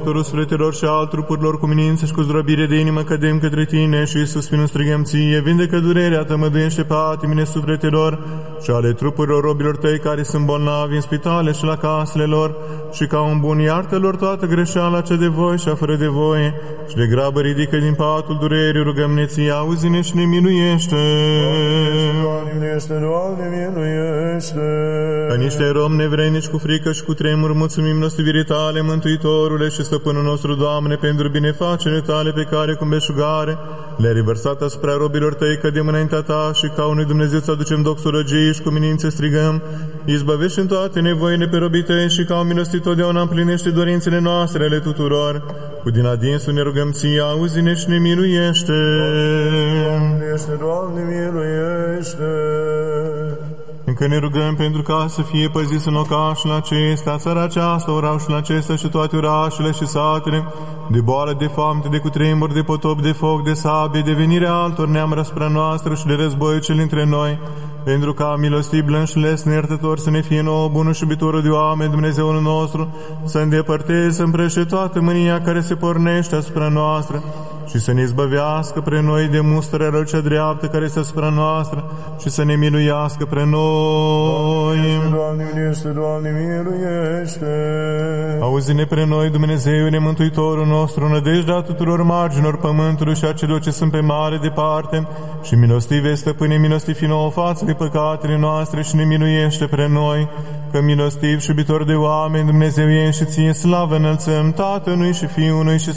mântuitorul sufletelor și al trupurilor, cu minință și cu zdrobire de inimă cădem către Tine și suspinând strigăm Ție, vindecă durerea, tămăduiește patimile sufletelor și ale trupurilor robilor Tăi care sunt bolnavi în spitale și la casele lor, și ca un bun iartă-lor toată greșeala cea de voi și fără de voie, și de grabă ridică din patul durerii, rugăm-ne Ție, auzi-ne și ne miluiește. Doamne, miluiește, Doamne, miluiește. Ca niște romi nevrednici cu frică și cu tremur, mulțumim milostivirii Tale, Mântuitorule și Stăpânul nostru, Doamne, pentru binefacerile Tale pe care cu belșugare le-ai revărsat asupra robilor Tăi, cădem înaintea Ta și ca unui Dumnezeu să aducem doxologii și cu minință strigăm, izbăvește în toate nevoile pe robii Tăi și ca un milostit totdeauna împlinește dorințele noastre ale tuturor. Cu din adinsul ne rugăm Ție, auzi-ne și ne miluiește. Doamne, miluiește. Încă ne rugăm pentru ca să fie păzit în locașul acesta, țara aceasta, orașul acesta și toate orașele și satele, de boală, de foamete, de cutremur, de potop, de foc, de sabie, de venirea altor neamuri asupra noastră și de război cel între noi, pentru ca milostiv, blând și lesne, iertător să ne fie nouă, bunul și iubitorul de oameni, Dumnezeul nostru, să îndepărteze, să împrăște toată mânia care se pornește asupra noastră și să ne izbăvească pre noi de mustrarea rău cea dreaptă care este asupra noastră și să ne miluiască pre noi. Doamne, miluiește, Doamne, miluiește. Auzi-ne pre noi, Dumnezeule, Mântuitorul nostru, nădejdea tuturor marginilor pământului și a celor ce sunt pe mare departe, și milostive, Stăpâne, milostivi nouă față de păcatele noastre și ne miluiește pre noi, că milostiv și iubitor de oameni, Dumnezeu e și Ție slavă înălțăm Tatălui și Fiului și